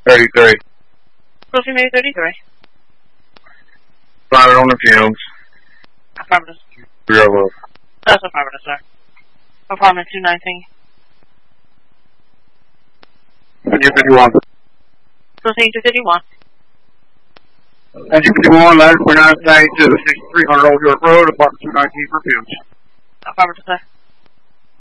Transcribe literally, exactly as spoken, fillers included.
thirty-three. Proceed maybe thirty-three. Find on the fumes. Affirmative. three oh one. That's affirmative, sir. Apartment two nineteen. Engine fifty-one. Proceed to fifty-one. Engine fifty-one, ladder point nine nine to sixty-three hundred Old York Road, apartment two nineteen for fumes. Affirmative, sir.